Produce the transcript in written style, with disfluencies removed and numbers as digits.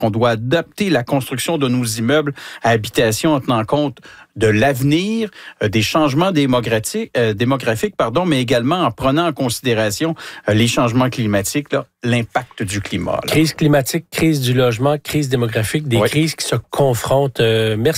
qu'on doit adapter la construction de nos immeubles à habitation en tenant compte de l'avenir, des changements démographiques, mais également en prenant en considération les changements climatiques, l'impact du climat. Crise climatique, crise du logement, crise démographique, des crises qui se confrontent. Merci.